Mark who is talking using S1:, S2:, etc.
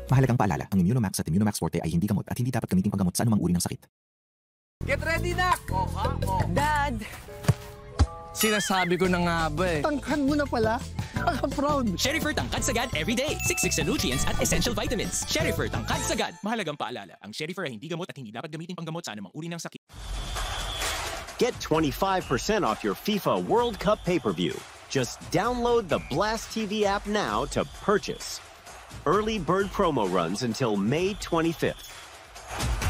S1: Mahalagang paalala, ang Immunomax at Immunomax Forte ay hindi gamot at hindi dapat gamitin panggamot sa anumang uri ng sakit.
S2: Get ready, Nak!
S3: Dad!
S2: Sinasabi ko na nga ba eh.
S4: Tangkan mo na pala. Proud.
S5: Sherifer Tangkad Sagad everyday. 66 na nutrients at essential vitamins. Sherifer Tangkad Sagad. Mahalagang paalala, ang Sherifer ay hindi gamot at hindi dapat gamitin panggamot sa anumang uri ng sakit.
S6: Get 25% off your FIFA World Cup pay-per-view. Just download the Blast TV app now to purchase. Early bird promo runs until May 25th.